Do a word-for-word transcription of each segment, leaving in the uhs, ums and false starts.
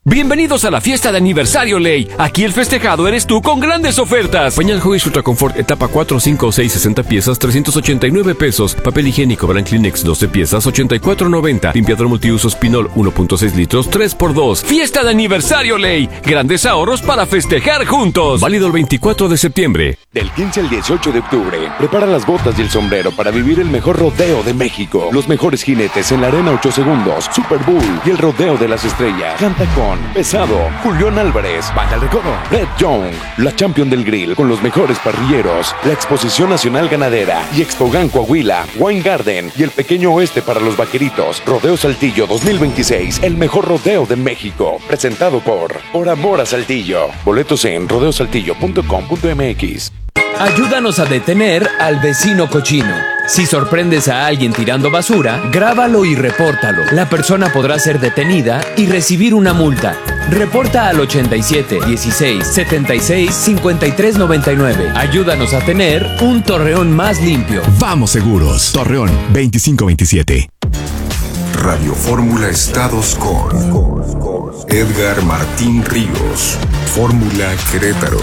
Bienvenidos a la fiesta de aniversario Ley. Aquí el festejado eres tú con grandes ofertas. Pañal Huggies Ultra Confort etapa cuatro, cinco, seis, sesenta piezas, trescientos ochenta y nueve pesos. Papel higiénico Brand Kleenex doce piezas, ochenta y cuatro noventa. Limpiador multiusos Pinol uno punto seis litros, tres por dos. Fiesta de aniversario Ley. Grandes ahorros para festejar juntos. Válido el veinticuatro de septiembre. Del quince al dieciocho de octubre, prepara las botas y el sombrero para vivir el mejor rodeo de México. Los mejores jinetes en la arena ocho segundos, Super Bowl y el rodeo de las estrellas. Canta con Pesado, Julián Álvarez, Banda El Recodo, Red Young, la Champion del Grill con los mejores parrilleros, la Exposición Nacional Ganadera y Expogan Coahuila, Wine Garden y el Pequeño Oeste para los Vaqueritos. Rodeo Saltillo dos mil veintiséis, el mejor rodeo de México. Presentado por Por Amor a Saltillo. Boletos en rodeo saltillo punto com punto m x. Ayúdanos a detener al vecino cochino. Si sorprendes a alguien tirando basura, grábalo y repórtalo. La persona podrá ser detenida y recibir una multa. Reporta al ochenta y siete, dieciséis, setenta y seis, cincuenta y tres noventa y nueve. Ayúdanos a tener un Torreón más limpio. Vamos seguros. Torreón veinticinco veintisiete. Radio Fórmula Estados con Edgar Martín Ríos. Fórmula Querétaro.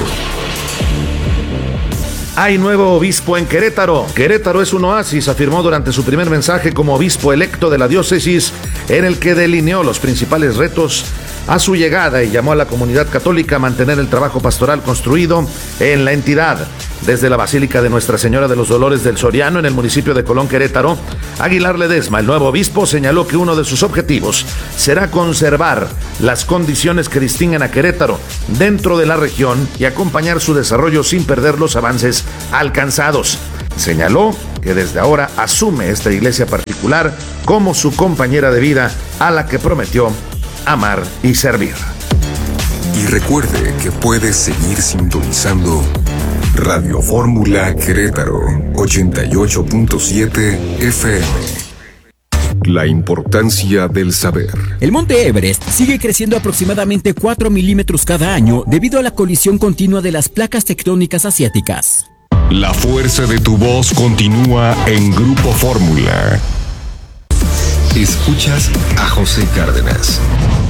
Hay nuevo obispo en Querétaro. Querétaro es un oasis, afirmó durante su primer mensaje como obispo electo de la diócesis, en el que delineó los principales retos a su llegada y llamó a la comunidad católica a mantener el trabajo pastoral construido en la entidad. Desde la Basílica de Nuestra Señora de los Dolores del Soriano, en el municipio de Colón, Querétaro, Aguilar Ledesma, el nuevo obispo, señaló que uno de sus objetivos será conservar las condiciones que distinguen a Querétaro dentro de la región y acompañar su desarrollo sin perder los avances alcanzados. Señaló que desde ahora asume esta iglesia particular como su compañera de vida, a la que prometió amar y servir. Y recuerde que puede seguir sintonizando Radio Fórmula Querétaro ochenta y ocho punto siete F M. La importancia del saber. El monte Everest sigue creciendo aproximadamente cuatro milímetros cada año debido a la colisión continua de las placas tectónicas asiáticas. La fuerza de tu voz continúa en Grupo Fórmula. Escuchas a José Cárdenas.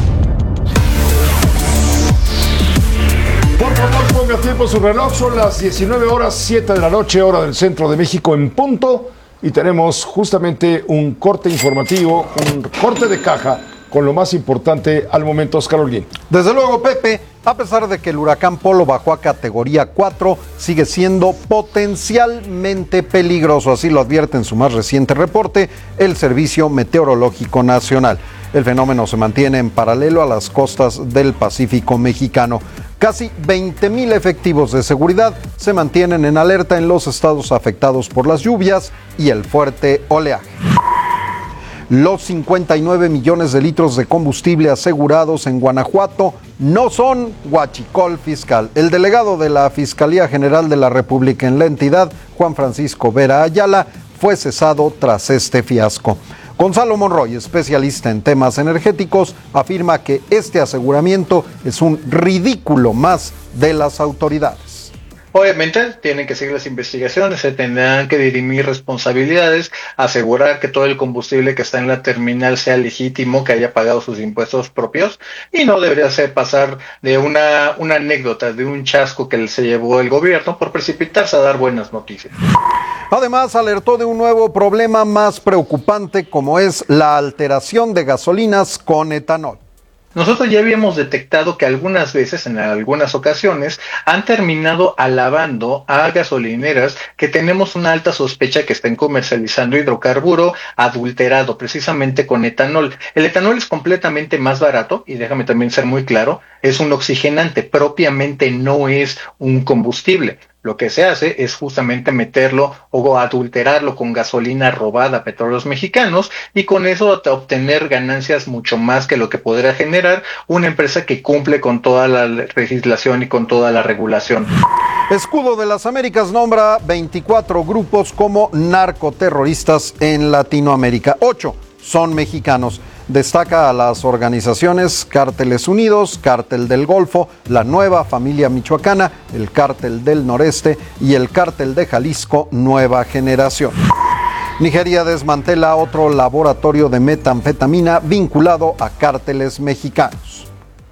Por favor, ponga tiempo su reloj. Son las diecinueve horas, siete de la noche, hora del centro de México en punto. Y tenemos justamente un corte informativo, un corte de caja con lo más importante al momento, Oscar Holguín. Desde luego, Pepe, a pesar de que el huracán Polo bajó a categoría cuatro, sigue siendo potencialmente peligroso. Así lo advierte en su más reciente reporte el Servicio Meteorológico Nacional. El fenómeno se mantiene en paralelo a las costas del Pacífico mexicano. Casi veinte mil efectivos de seguridad se mantienen en alerta en los estados afectados por las lluvias y el fuerte oleaje. Los cincuenta y nueve millones de litros de combustible asegurados en Guanajuato no son huachicol fiscal. El delegado de la Fiscalía General de la República en la entidad, Juan Francisco Vera Ayala, fue cesado tras este fiasco. Gonzalo Monroy, especialista en temas energéticos, afirma que este aseguramiento es un ridículo más de las autoridades. Obviamente tienen que seguir las investigaciones, se tendrán que dirimir responsabilidades, asegurar que todo el combustible que está en la terminal sea legítimo, que haya pagado sus impuestos propios, y no debería ser pasar de una, una anécdota, de un chasco que se llevó el gobierno por precipitarse a dar buenas noticias. Además, alertó de un nuevo problema más preocupante, como es la alteración de gasolinas con etanol. Nosotros ya habíamos detectado que algunas veces, en algunas ocasiones, han terminado alabando a gasolineras que tenemos una alta sospecha que estén comercializando hidrocarburo adulterado, precisamente con etanol. El etanol es completamente más barato, y déjame también ser muy claro, es un oxigenante, propiamente no es un combustible. Lo que se hace es justamente meterlo o adulterarlo con gasolina robada a petróleos mexicanos, y con eso obtener ganancias mucho más que lo que podría generar una empresa que cumple con toda la legislación y con toda la regulación. Escudo de las Américas nombra veinticuatro grupos como narcoterroristas en Latinoamérica. Ocho son mexicanos. Destaca a las organizaciones Cárteles Unidos, Cártel del Golfo, la Nueva Familia Michoacana, el Cártel del Noreste y el Cártel de Jalisco Nueva Generación. Nigeria desmantela otro laboratorio de metanfetamina vinculado a cárteles mexicanos.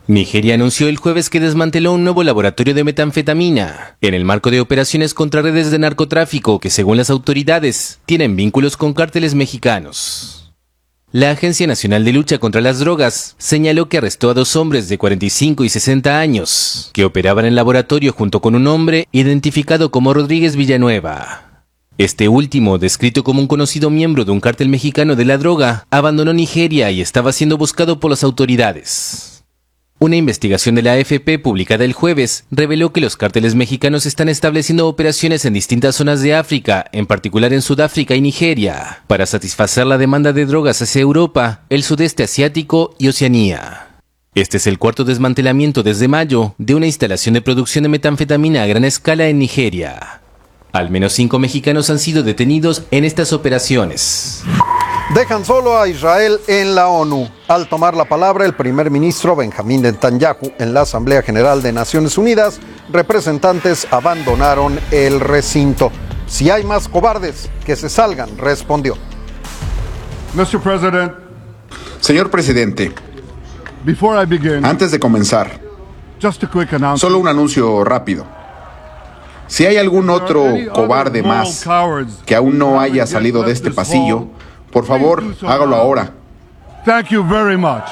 Nigeria anunció el jueves que desmanteló un nuevo laboratorio de metanfetamina en el marco de operaciones contra redes de narcotráfico que, según las autoridades, tienen vínculos con cárteles mexicanos. La Agencia Nacional de Lucha contra las Drogas señaló que arrestó a dos hombres de cuarenta y cinco y sesenta años que operaban en el laboratorio junto con un hombre identificado como Rodríguez Villanueva. Este último, descrito como un conocido miembro de un cártel mexicano de la droga, abandonó Nigeria y estaba siendo buscado por las autoridades. Una investigación de la A F P publicada el jueves reveló que los cárteles mexicanos están estableciendo operaciones en distintas zonas de África, en particular en Sudáfrica y Nigeria, para satisfacer la demanda de drogas hacia Europa, el sudeste asiático y Oceanía. Este es el cuarto desmantelamiento desde mayo de una instalación de producción de metanfetamina a gran escala en Nigeria. Al menos cinco mexicanos han sido detenidos en estas operaciones. Dejan solo a Israel en la ONU. Al tomar la palabra, el primer ministro Benjamín Netanyahu en la Asamblea General de Naciones Unidas, representantes abandonaron el recinto. Si hay más cobardes, que se salgan, respondió. mister President, Señor presidente, before I begin, antes de comenzar, just a quick announcement. Solo un anuncio rápido. Si hay algún otro cobarde más que aún no haya salido de este pasillo, por favor, hágalo ahora. Thank you very much.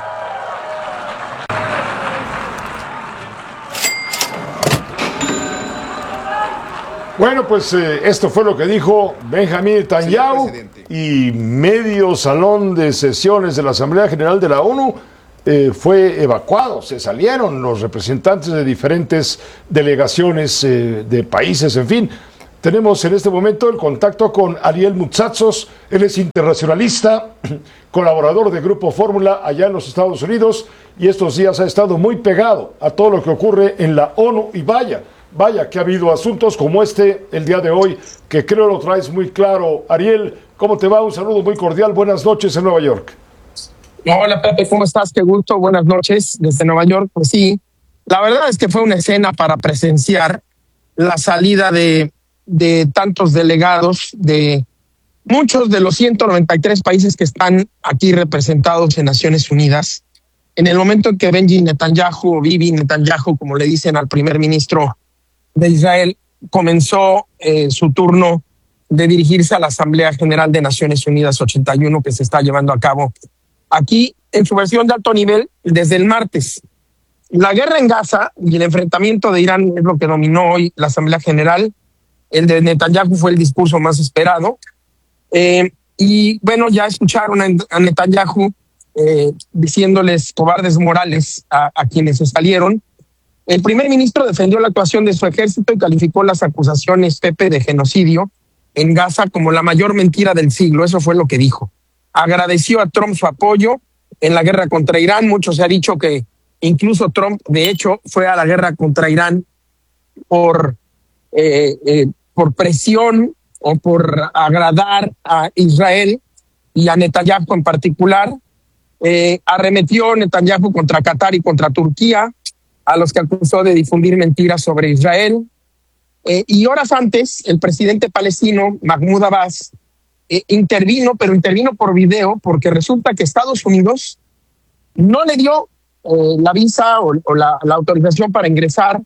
Bueno, pues eh, esto fue lo que dijo Benjamín Netanyahu y medio salón de sesiones de la Asamblea General de la ONU eh, fue evacuado. Se salieron los representantes de diferentes delegaciones eh, de países, en fin. Tenemos en este momento el contacto con Ariel Mutsatsos. Él es internacionalista, colaborador de Grupo Fórmula allá en los Estados Unidos, y estos días ha estado muy pegado a todo lo que ocurre en la ONU. Y vaya, vaya que ha habido asuntos como este el día de hoy, que creo lo traes muy claro. Ariel, ¿cómo te va? Un saludo muy cordial. Buenas noches en Nueva York. Hola Pepe, ¿cómo estás? Qué gusto. Buenas noches desde Nueva York. Pues sí, la verdad es que fue una escena para presenciar la salida de de tantos delegados de muchos de los ciento noventa y tres países que están aquí representados en Naciones Unidas. En el momento en que Benji Netanyahu, o Bibi Netanyahu, como le dicen al primer ministro de Israel, comenzó eh, su turno de dirigirse a la Asamblea General de Naciones Unidas ochenta y uno, que se está llevando a cabo aquí en su versión de alto nivel desde el martes. La guerra en Gaza y el enfrentamiento de Irán es lo que dominó hoy la Asamblea General. El de Netanyahu fue el discurso más esperado. Eh, y bueno, ya escucharon a Netanyahu eh, diciéndoles cobardes morales a, a quienes se salieron. El primer ministro defendió la actuación de su ejército y calificó las acusaciones, Pepe, de genocidio en Gaza como la mayor mentira del siglo. Eso fue lo que dijo. Agradeció a Trump su apoyo en la guerra contra Irán. Mucho se ha dicho que incluso Trump, de hecho, fue a la guerra contra Irán por... Eh, eh, por presión o por agradar a Israel y a Netanyahu en particular. Eh, arremetió Netanyahu contra Qatar y contra Turquía, a los que acusó de difundir mentiras sobre Israel. Eh, y horas antes, el presidente palestino, Mahmoud Abbas, eh, intervino, pero intervino por video, porque resulta que Estados Unidos no le dio eh, la visa o, o la, la autorización para ingresar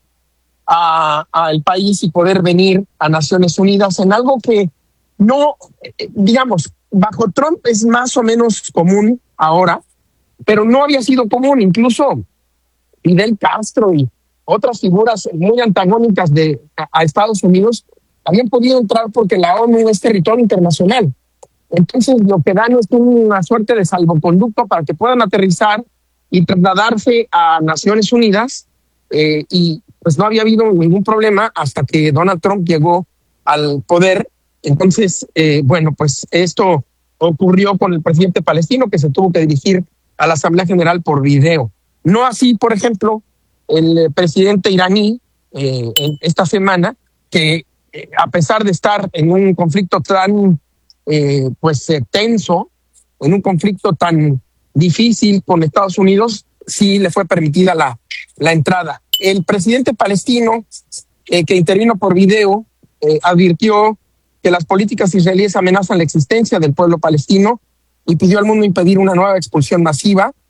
al país y poder venir a Naciones Unidas en algo que no, digamos, bajo Trump es más o menos común ahora, pero no había sido común. Incluso Fidel Castro y otras figuras muy antagónicas de, a, a Estados Unidos habían podido entrar porque la ONU es territorio internacional. Entonces lo que dan es una suerte de salvoconducto para que puedan aterrizar y trasladarse a Naciones Unidas eh, y pues no había habido ningún problema hasta que Donald Trump llegó al poder. Entonces, eh, bueno, pues esto ocurrió con el presidente palestino, que se tuvo que dirigir a la Asamblea General por video. No así, por ejemplo, el presidente iraní eh, en esta semana, que eh, a pesar de estar en un conflicto tan eh, pues eh, tenso, en un conflicto tan difícil con Estados Unidos, sí le fue permitida la, la entrada. El presidente palestino, eh, que intervino por video, eh, advirtió que las políticas israelíes amenazan la existencia del pueblo palestino y pidió al mundo impedir una nueva expulsión masiva.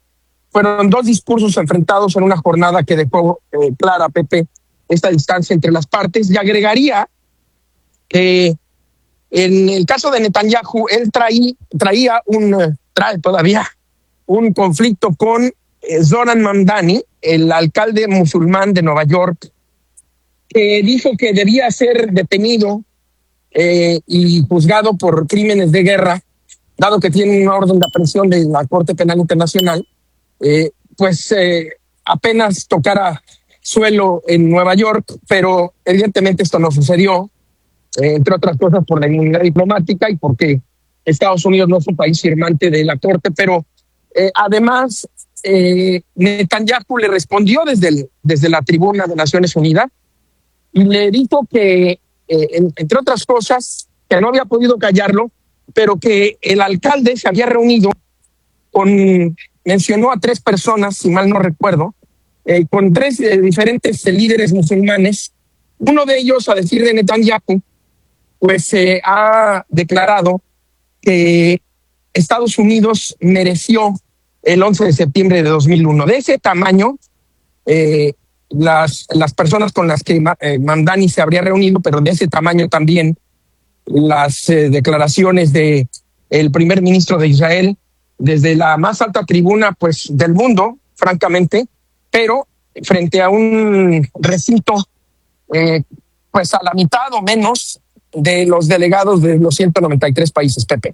fueron dos discursos enfrentados en una jornada que dejó eh, clara, Pepe, esta distancia entre las partes. Y agregaría que en el caso de Netanyahu, él traí, traía un, trae todavía un conflicto con eh, Zoran Mamdani, el alcalde musulmán de Nueva York, que dijo que debía ser detenido eh, y juzgado por crímenes de guerra, dado que tiene una orden de aprehensión de la Corte Penal Internacional, eh, pues eh, apenas tocara suelo en Nueva York, pero evidentemente esto no sucedió, eh, entre otras cosas por la inmunidad diplomática y porque Estados Unidos no es un país firmante de la Corte, pero eh, además eh, Netanyahu le respondió desde, el, desde la tribuna de Naciones Unidas y le dijo que, eh, en, entre otras cosas, que no había podido callarlo, pero que el alcalde se había reunido con, mencionó a tres personas, si mal no recuerdo, eh, con tres eh, diferentes eh, líderes musulmanes. Uno de ellos, a decir de Netanyahu, pues eh, ha declarado que Estados Unidos mereció el once de septiembre de dos mil uno. De ese tamaño, eh, las, las personas con las que eh, Mamdani se habría reunido, pero de ese tamaño también las eh, declaraciones de el primer ministro de Israel desde la más alta tribuna pues del mundo, francamente, pero frente a un recinto eh, pues a la mitad o menos de los delegados de los ciento noventa y tres países, Pepe.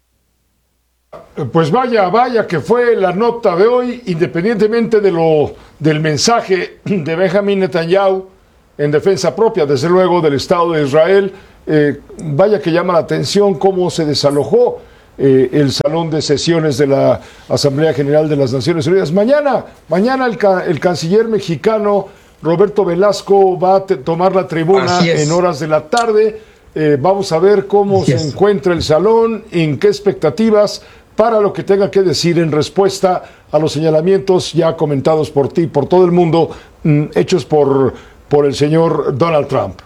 Pues vaya, vaya que fue la nota de hoy, independientemente de lo del mensaje de Benjamín Netanyahu en defensa propia, desde luego, del Estado de Israel. Eh, vaya que llama la atención cómo se desalojó eh, el salón de sesiones de la Asamblea General de las Naciones Unidas. Mañana, mañana el, ca el canciller mexicano Roberto Velasco va a tomar la tribuna en horas de la tarde. Eh, vamos a ver cómo Así se es. encuentra el salón, en qué expectativas para lo que tenga que decir en respuesta a los señalamientos ya comentados por ti, por todo el mundo, mm, hechos por, por el señor Donald Trump.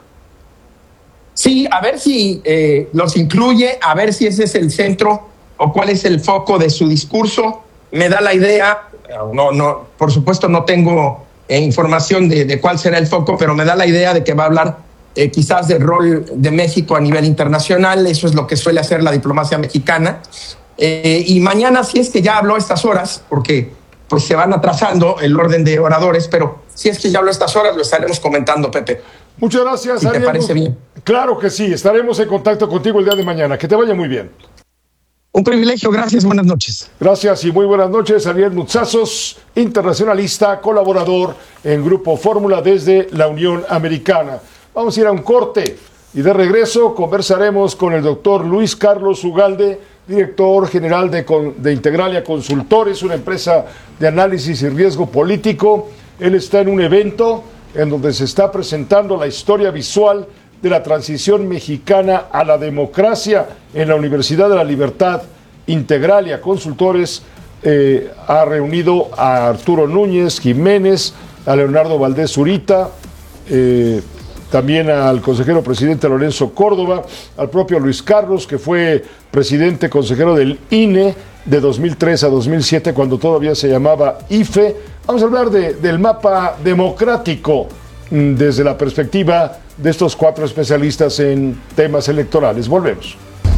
Sí, a ver si eh, los incluye, a ver si ese es el centro o cuál es el foco de su discurso. Me da la idea, no, no, por supuesto no tengo eh, información de, de cuál será el foco, pero me da la idea de que va a hablar eh, quizás del rol de México a nivel internacional. Eso es lo que suele hacer la diplomacia mexicana. Eh, y mañana, si es que ya habló a estas horas, porque pues se van atrasando el orden de oradores, pero si es que ya habló a estas horas, lo estaremos comentando, Pepe. Muchas gracias, si Ariel. ¿Te parece bien? Claro que sí, estaremos en contacto contigo el día de mañana. Que te vaya muy bien. Un privilegio, gracias, buenas noches. Gracias y muy buenas noches, Ariel Mutsazos, internacionalista, colaborador en Grupo Fórmula desde la Unión Americana. Vamos a ir a un corte y de regreso conversaremos con el doctor Luis Carlos Ugalde, director general de, de Integralia Consultores, una empresa de análisis y riesgo político. Él está en un evento en donde se está presentando la historia visual de la transición mexicana a la democracia en la Universidad de la Libertad. Integralia Consultores eh, ha reunido a Arturo Núñez Jiménez, a Leonardo Valdés Zurita, eh, también al consejero presidente Lorenzo Córdoba, al propio Luis Carlos, que fue presidente consejero del I N E de dos mil tres a dos mil siete, cuando todavía se llamaba I F E. Vamos a hablar de, del mapa democrático desde la perspectiva de estos cuatro especialistas en temas electorales. Volvemos.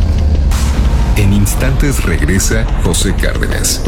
En instantes regresa José Cárdenas.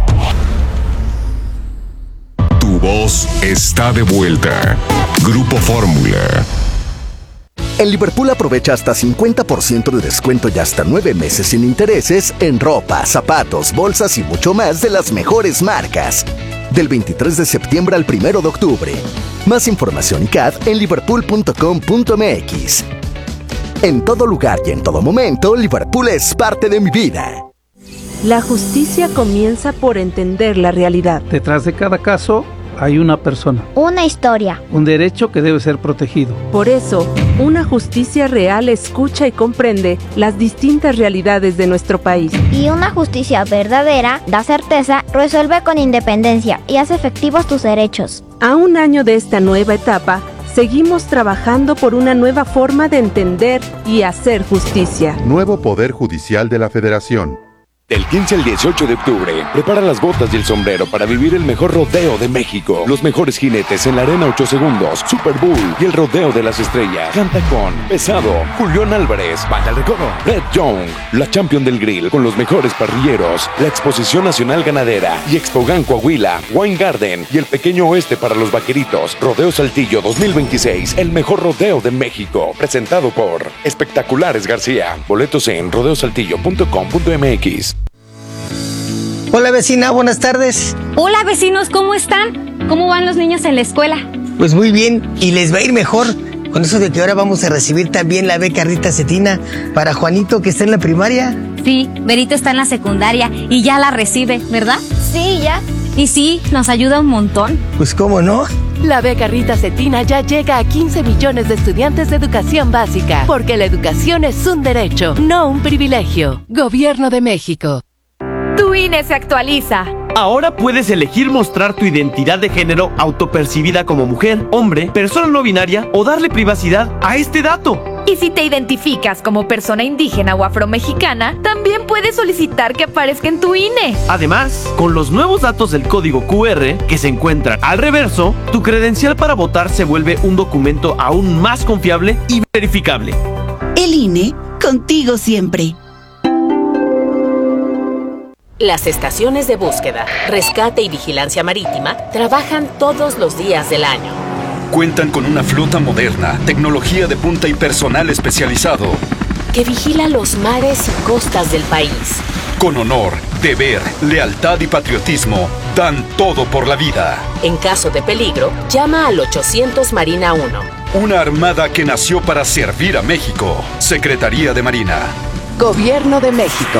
Tu voz está de vuelta. Grupo Fórmula. En Liverpool aprovecha hasta cincuenta por ciento de descuento y hasta nueve meses sin intereses en ropa, zapatos, bolsas y mucho más de las mejores marcas. Del veintitrés de septiembre al primero de octubre. Más información y C A D en liverpool punto com punto m x. En todo lugar y en todo momento, Liverpool es parte de mi vida. La justicia comienza por entender la realidad. Detrás de cada caso hay una persona. Una historia. Un derecho que debe ser protegido. Por eso, una justicia real escucha y comprende las distintas realidades de nuestro país. Y una justicia verdadera da certeza, resuelve con independencia y hace efectivos tus derechos. A un año de esta nueva etapa, seguimos trabajando por una nueva forma de entender y hacer justicia. Nuevo Poder Judicial de la Federación. Del quince al dieciocho de octubre, prepara las botas y el sombrero para vivir el mejor rodeo de México. Los mejores jinetes en la Arena ocho segundos, Super Bowl y el Rodeo de las Estrellas. Canta con Pesado, Julián Álvarez, Banda El Recodo, Red Young, la Champion del Grill con los mejores parrilleros, la Exposición Nacional Ganadera y Expogan Coahuila, Wine Garden y el Pequeño Oeste para los Vaqueritos. Rodeo Saltillo dos mil veintiséis, el mejor rodeo de México. Presentado por Espectaculares García. Boletos en rodeo saltillo punto com punto m x. Hola vecina, buenas tardes. Hola vecinos, ¿cómo están? ¿Cómo van los niños en la escuela? Pues muy bien, y les va a ir mejor con eso de que ahora vamos a recibir también la beca Rita Cetina para Juanito, que está en la primaria. Sí, Berito está en la secundaria y ya la recibe, ¿verdad? Sí, ya. Y sí, nos ayuda un montón. Pues cómo no. La beca Rita Cetina ya llega a quince millones de estudiantes de educación básica, porque la educación es un derecho, no un privilegio. Gobierno de México. Tu I N E se actualiza. Ahora puedes elegir mostrar tu identidad de género autopercibida como mujer, hombre, persona no binaria o darle privacidad a este dato. Y si te identificas como persona indígena o afromexicana, también puedes solicitar que aparezca en tu I N E. Además, con los nuevos datos del código Q R que se encuentran al reverso, tu credencial para votar se vuelve un documento aún más confiable y verificable. El I N E, contigo siempre. Las estaciones de búsqueda, rescate y vigilancia marítima trabajan todos los días del año. Cuentan con una flota moderna, tecnología de punta y personal especializado que vigila los mares y costas del país. Con honor, deber, lealtad y patriotismo, dan todo por la vida. En caso de peligro, llama al ochocientos Marina uno. Una armada que nació para servir a México. Secretaría de Marina. Gobierno de México.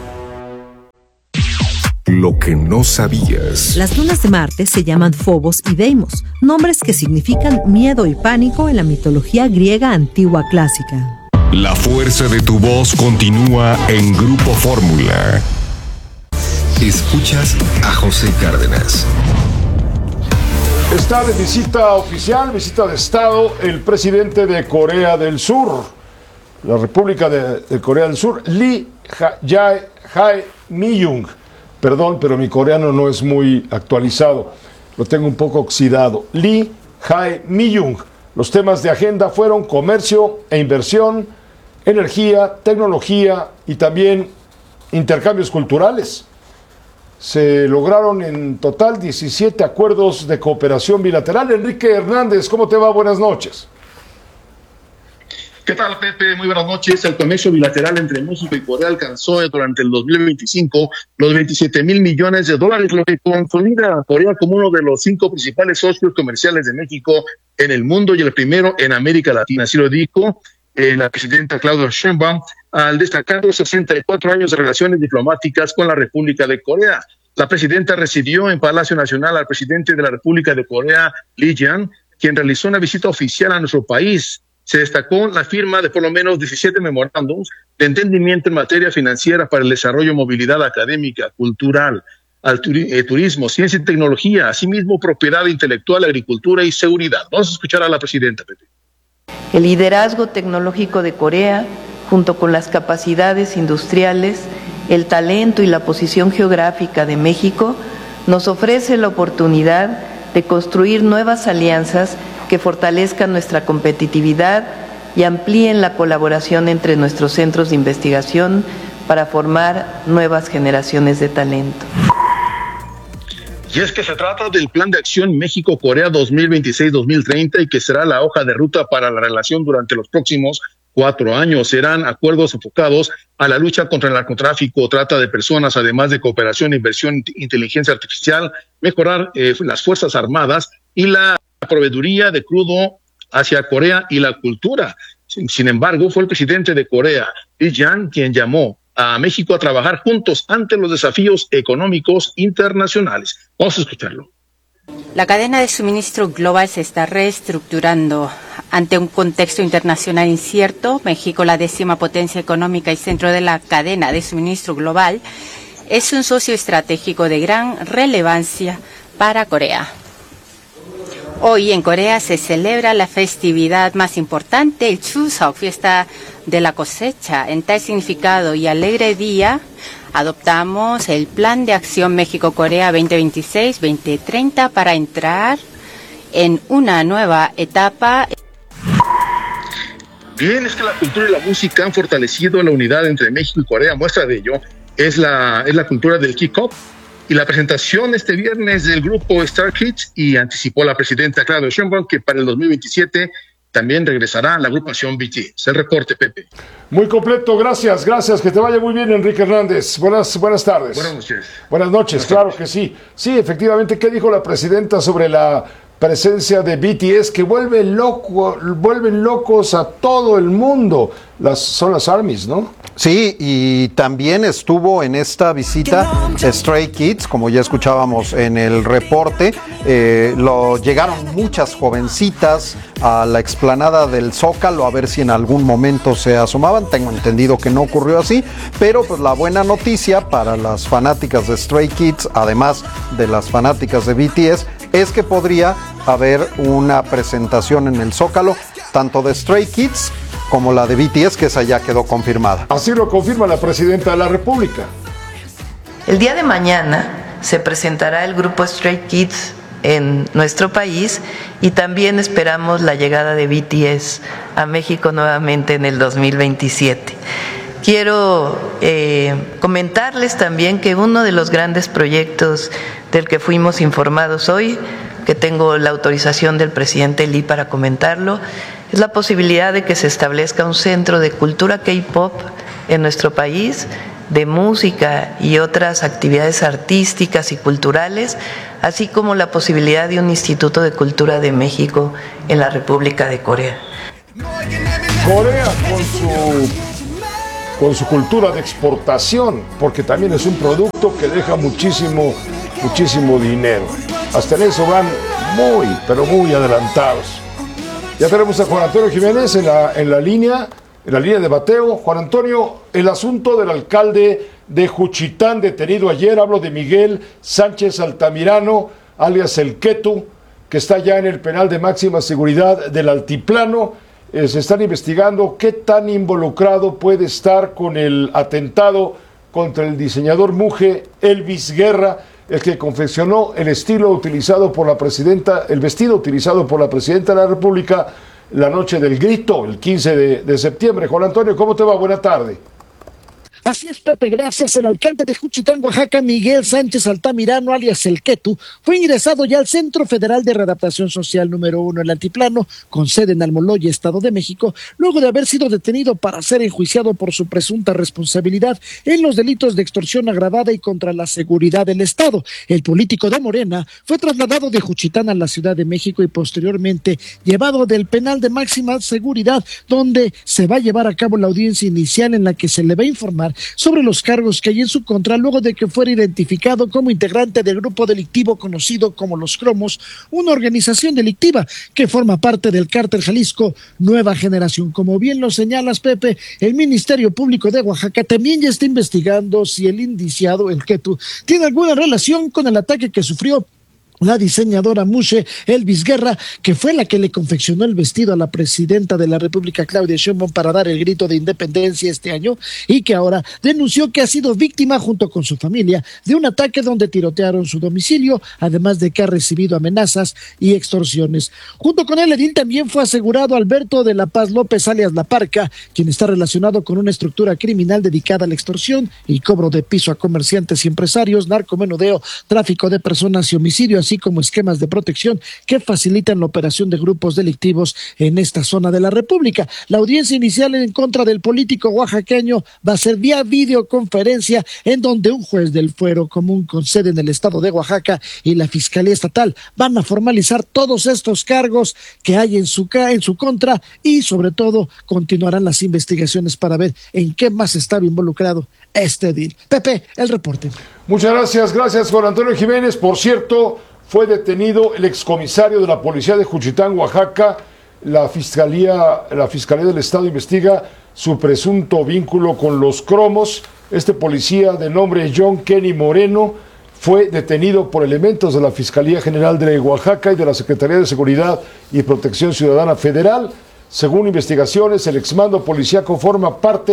Lo que no sabías. Las lunas de Marte se llaman Phobos y Deimos, nombres que significan miedo y pánico en la mitología griega antigua clásica. La fuerza de tu voz continúa en Grupo Fórmula. Escuchas a José Cárdenas. Está de visita oficial, visita de Estado, el presidente de Corea del Sur, la República de, de Corea del Sur, Lee Jae-myung. Perdón, pero mi coreano no es muy actualizado, lo tengo un poco oxidado. Lee Jae-myung. Los temas de agenda fueron comercio e inversión, energía, tecnología y también intercambios culturales. Se lograron en total diecisiete acuerdos de cooperación bilateral. Enrique Hernández, ¿cómo te va? Buenas noches. ¿Qué tal, Pepe? Muy buenas noches. El comercio bilateral entre México y Corea alcanzó durante el dos mil veinticinco los veintisiete mil millones de dólares, lo que consolida a Corea como uno de los cinco principales socios comerciales de México en el mundo y el primero en América Latina. Así lo dijo eh, la presidenta Claudia Sheinbaum al destacar los sesenta y cuatro años de relaciones diplomáticas con la República de Corea. La presidenta recibió en Palacio Nacional al presidente de la República de Corea, Lee Jae-myung, quien realizó una visita oficial a nuestro país. Se destacó la firma de por lo menos diecisiete memorándums de entendimiento en materia financiera para el desarrollo, movilidad académica, cultural, al turi- eh, turismo, ciencia y tecnología, asimismo propiedad intelectual, agricultura y seguridad. Vamos a escuchar a la presidenta, Pepe. El liderazgo tecnológico de Corea, junto con las capacidades industriales, el talento y la posición geográfica de México, nos ofrece la oportunidad de construir nuevas alianzas que fortalezcan nuestra competitividad y amplíen la colaboración entre nuestros centros de investigación para formar nuevas generaciones de talento. Y es que se trata del Plan de Acción México-Corea dos mil veintiséis a dos mil treinta y que será la hoja de ruta para la relación durante los próximos cuatro años. Serán acuerdos enfocados a la lucha contra el narcotráfico, trata de personas, además de cooperación, inversión, inteligencia artificial, mejorar eh, las Fuerzas Armadas y la proveeduría de crudo hacia Corea y la cultura. Sin, sin embargo, fue el presidente de Corea, Lee Jae-myung, quien llamó a México a trabajar juntos ante los desafíos económicos internacionales. Vamos a escucharlo. La cadena de suministro global se está reestructurando. Ante un contexto internacional incierto, México, la décima potencia económica y centro de la cadena de suministro global, es un socio estratégico de gran relevancia para Corea. Hoy en Corea se celebra la festividad más importante, el Chuseok, fiesta de la cosecha. En tal significado y alegre día, adoptamos el Plan de Acción México-Corea veinte veintiséis veinte treinta para entrar en una nueva etapa. Bien, es que la cultura y la música han fortalecido la unidad entre México y Corea. Muestra de ello es la, es la cultura del K-pop y la presentación este viernes del grupo Star Kids, y anticipó la presidenta Claudia Sheinbaum que para el dos mil veintisiete también regresará la agrupación B T S. El reporte, Pepe. Muy completo, gracias, gracias. Que te vaya muy bien, Enrique Hernández. Buenas, buenas tardes. Buenas noches. Buenas noches, claro que sí. Sí, efectivamente, ¿qué dijo la presidenta sobre la presencia de B T S que vuelve loco, vuelven locos a todo el mundo? Las, son las ARMYs, ¿no? Sí, y también estuvo en esta visita Stray Kids, como ya escuchábamos en el reporte. Eh, lo, llegaron muchas jovencitas a la explanada del Zócalo a ver si en algún momento se asomaban. Tengo entendido que no ocurrió así, pero pues la buena noticia para las fanáticas de Stray Kids, además de las fanáticas de B T S, es que podría haber una presentación en el Zócalo, tanto de Stray Kids como la de B T S, que esa ya quedó confirmada. Así lo confirma la presidenta de la República. El día de mañana se presentará el grupo Stray Kids en nuestro país y también esperamos la llegada de B T S a México nuevamente en el dos mil veintisiete. Quiero eh, comentarles también que uno de los grandes proyectos del que fuimos informados hoy, que tengo la autorización del presidente Lee para comentarlo, es la posibilidad de que se establezca un centro de cultura K-pop en nuestro país, de música y otras actividades artísticas y culturales, así como la posibilidad de un Instituto de Cultura de México en la República de Corea. Corea con su, con su cultura de exportación, porque también es un producto que deja muchísimo, muchísimo dinero. Hasta en eso van muy, pero muy adelantados. Ya tenemos a Juan Antonio Jiménez en la, en la línea, en la línea de bateo. Juan Antonio, el asunto del alcalde de Juchitán detenido ayer, hablo de Miguel Sánchez Altamirano, alias El Quetu, que está ya en el penal de máxima seguridad del Altiplano. Eh, se están investigando qué tan involucrado puede estar con el atentado contra el diseñador Muge Elvis Guerra, el que confeccionó el estilo utilizado por la presidenta, el vestido utilizado por la presidenta de la República la noche del grito, el quince de septiembre. Juan Antonio, ¿cómo te va? Buena tarde. Así es, Pepe, gracias. El alcalde de Juchitán, Oaxaca, Miguel Sánchez Altamirano, alias El Quetu, fue ingresado ya al Centro Federal de Readaptación Social número uno, el Altiplano, con sede en Almoloya, Estado de México, luego de haber sido detenido para ser enjuiciado por su presunta responsabilidad en los delitos de extorsión agravada y contra la seguridad del Estado. El político de Morena fue trasladado de Juchitán a la Ciudad de México y posteriormente llevado del penal de máxima seguridad, donde se va a llevar a cabo la audiencia inicial en la que se le va a informar sobre los cargos que hay en su contra luego de que fuera identificado como integrante del grupo delictivo conocido como Los Cromos, una organización delictiva que forma parte del cártel Jalisco Nueva Generación. Como bien lo señalas, Pepe, el Ministerio Público de Oaxaca también ya está investigando si el indiciado, El Quetu, tiene alguna relación con el ataque que sufrió la diseñadora Muge Elvis Guerra, que fue la que le confeccionó el vestido a la presidenta de la República, Claudia Sheinbaum, para dar el grito de independencia este año, y que ahora denunció que ha sido víctima junto con su familia de un ataque donde tirotearon su domicilio, además de que ha recibido amenazas y extorsiones. Junto con el edil también fue asegurado Alberto de la Paz López, alias La Parca, quien está relacionado con una estructura criminal dedicada a la extorsión y cobro de piso a comerciantes y empresarios, narcomenudeo, tráfico de personas y homicidio, así como esquemas de protección que facilitan la operación de grupos delictivos en esta zona de la República. La audiencia inicial en contra del político oaxaqueño va a ser vía videoconferencia, en donde un juez del fuero común con sede en el estado de Oaxaca y la Fiscalía Estatal van a formalizar todos estos cargos que hay en su, en su contra, y sobre todo continuarán las investigaciones para ver en qué más estaba involucrado este edil. Pepe, el reporte. Muchas gracias, gracias Juan Antonio Jiménez. Por cierto, fue detenido el excomisario de la policía de Juchitán, Oaxaca. La fiscalía, la fiscalía del estado investiga su presunto vínculo con Los Cromos. Este policía de nombre John Kenny Moreno fue detenido por elementos de la Fiscalía General de Oaxaca y de la Secretaría de Seguridad y Protección Ciudadana Federal. Según investigaciones, el exmando policíaco forma parte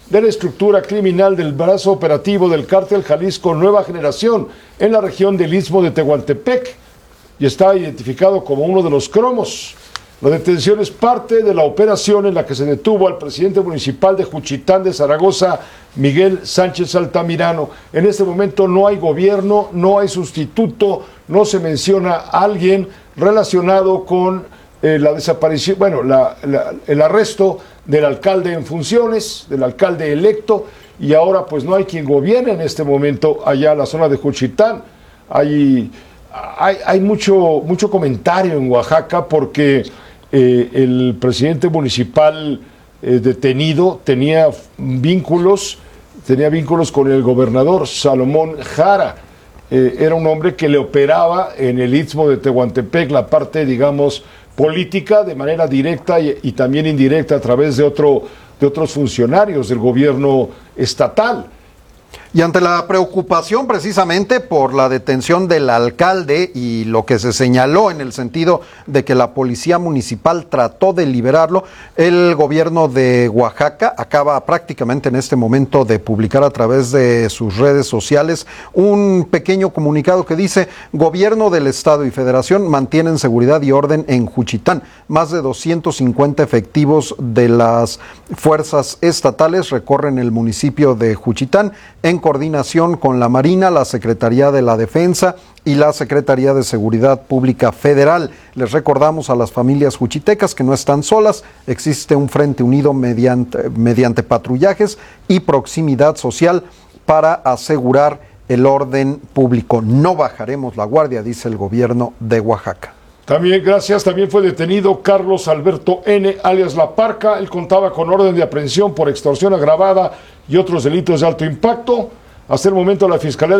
de la estructura criminal del brazo operativo del cártel Jalisco Nueva Generación en la región del Istmo de Tehuantepec y está identificado como uno de los cromos. La detención es parte de la operación en la que se detuvo al presidente municipal de Juchitán de Zaragoza, Miguel Sánchez Altamirano. En este momento no hay gobierno, no hay sustituto, no se menciona a alguien relacionado con eh, la desaparición, bueno, la, la, el arresto del alcalde en funciones, del alcalde electo, y ahora pues no hay quien gobierne en este momento allá en la zona de Juchitán. Hay, hay, hay mucho, mucho comentario en Oaxaca porque eh, el presidente municipal eh, detenido tenía vínculos, tenía vínculos con el gobernador Salomón Jara. Eh, era un hombre que le operaba en el Istmo de Tehuantepec la parte, digamos, política de manera directa y, y también indirecta a través de, otro, de otros funcionarios del gobierno estatal. Y ante la preocupación precisamente por la detención del alcalde y lo que se señaló en el sentido de que la policía municipal trató de liberarlo, el gobierno de Oaxaca acaba prácticamente en este momento de publicar a través de sus redes sociales un pequeño comunicado que dice: Gobierno del Estado y Federación mantienen seguridad y orden en Juchitán. Más de doscientos cincuenta efectivos de las fuerzas estatales recorren el municipio de Juchitán en coordinación con la Marina, la Secretaría de la Defensa y la Secretaría de Seguridad Pública Federal. Les recordamos a las familias juchitecas que no están solas, existe un frente unido mediante, mediante patrullajes y proximidad social para asegurar el orden público. No bajaremos la guardia, dice el gobierno de Oaxaca. También, gracias, también fue detenido Carlos Alberto N., alias La Parca. Él contaba con orden de aprehensión por extorsión agravada y otros delitos de alto impacto. Hasta el momento la Fiscalía